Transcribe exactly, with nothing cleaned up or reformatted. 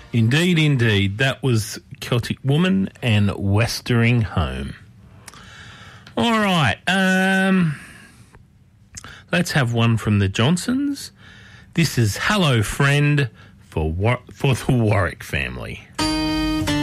Indeed, indeed. That was Celtic Woman and Westering Home. All right. Um, let's have one from the Johnsons. This is Hello Friend for War- for the Warwick family.